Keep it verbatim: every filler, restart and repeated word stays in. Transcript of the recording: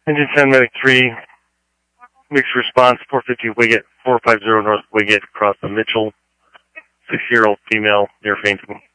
Engine ten, Medic three, mixed response, four fifty Wiggett, four five zero North Wiggett, across the Mitchell, six-year-old female, near fainting.